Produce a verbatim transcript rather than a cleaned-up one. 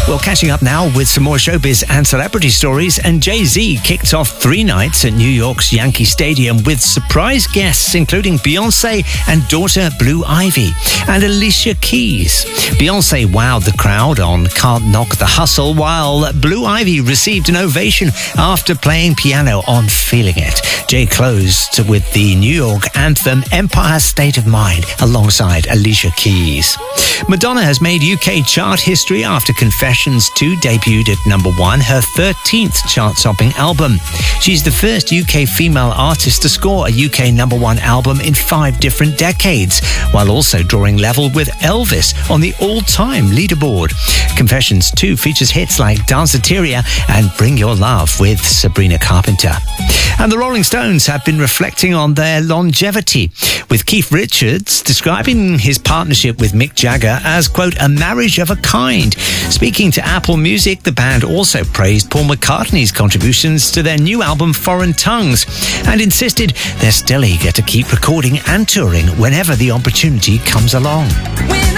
Well, catching up now with some more showbiz and celebrity stories, and Jay-Z kicked off three nights at New York's Yankee Stadium with surprise guests including Beyonce and daughter Blue Ivy and Alicia Keys. Beyonce wowed the crowd on Can't Knock the Hustle, while Blue Ivy received an ovation after playing piano on Feeling It. Jay closed with the New York anthem Empire State of Mind alongside Alicia Keys. Madonna has made U K chart history after Confessions two debuted at number one, her thirteenth chart-topping album. She's the first U K female artist to score a U K number one album in five different decades, while also drawing level with Elvis on the all-time leaderboard. Confessions two features hits like Danceteria and Bring Your Love with Sabrina Carpenter. And the Rolling Stones have been reflecting on their longevity, with Keith Richards describing his partnership with Mick Jagger as, quote, a marriage of a kind. Speaking to Apple Music, the band also praised Paul McCartney's contributions to their new album Foreign Tongues and insisted they're still eager to keep recording and touring whenever the opportunity comes along. When